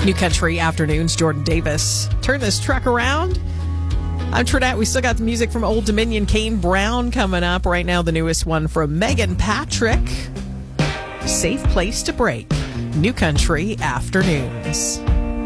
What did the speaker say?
New Country Afternoons, Jordan Davis. Turn this truck around. I'm Trinette. We still got the music from Old Dominion, Kane Brown coming up. Right now, the newest one from Megan Patrick. Safe Place to Break. New Country Afternoons.